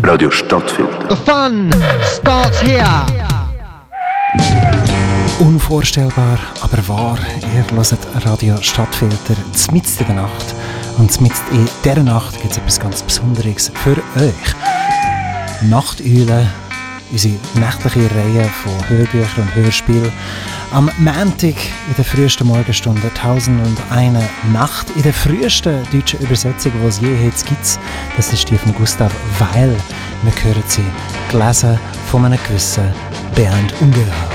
Radio Stadtfilter. The fun starts here. Unvorstellbar, aber wahr. Ihr hört Radio Stadtfilter mitten in der Nacht. Und mitten in dieser Nacht gibt es etwas ganz Besonderes für euch. Nachteule, unsere nächtliche Reihe von Hörbüchern und Hörspielen. Am Montag in der frühesten Morgenstunde 1001 Nacht. In der frühesten deutschen Übersetzung, die es je jetzt gibt. Das ist die von Gustav Weil. Wir hören sie gelesen von einem gewissen Bernd Ungeheuer.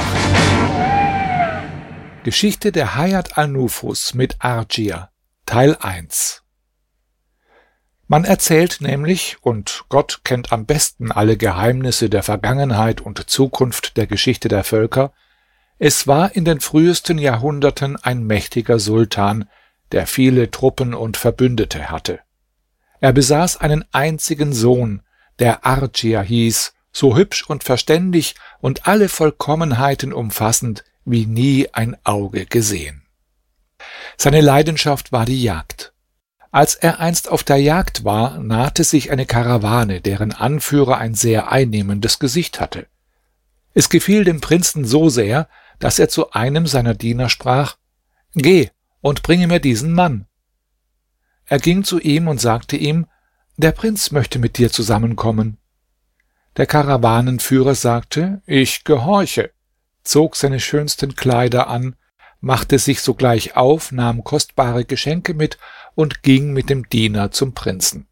Geschichte der Hayat al-Nufus mit Argia, Teil 1. Man erzählt nämlich, und Gott kennt am besten alle Geheimnisse der Vergangenheit und Zukunft der Geschichte der Völker, es war in den frühesten Jahrhunderten ein mächtiger Sultan, der viele Truppen und Verbündete hatte. Er besaß einen einzigen Sohn, der Argia hieß, so hübsch und verständig und alle Vollkommenheiten umfassend, wie nie ein Auge gesehen. Seine Leidenschaft war die Jagd. Als er einst auf der Jagd war, nahte sich eine Karawane, deren Anführer ein sehr einnehmendes Gesicht hatte. Es gefiel dem Prinzen so sehr, dass er zu einem seiner Diener sprach: »Geh und bringe mir diesen Mann.« Er ging zu ihm und sagte ihm: »Der Prinz möchte mit dir zusammenkommen.« Der Karawanenführer sagte: »Ich gehorche«, zog seine schönsten Kleider an, machte sich sogleich auf, nahm kostbare Geschenke mit und ging mit dem Diener zum Prinzen.